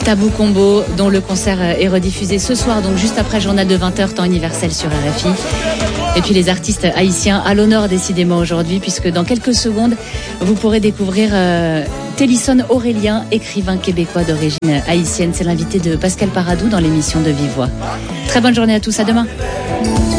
Tabou Combo, dont le concert est rediffusé ce soir, donc juste après journal de 20h, temps universel sur RFI. Et puis les artistes haïtiens à l'honneur décidément aujourd'hui, puisque dans quelques secondes, vous pourrez découvrir Télisson Aurélien, écrivain québécois d'origine haïtienne. C'est l'invité de Pascal Paradou dans l'émission de Vive Voix. Très bonne journée à tous, à demain.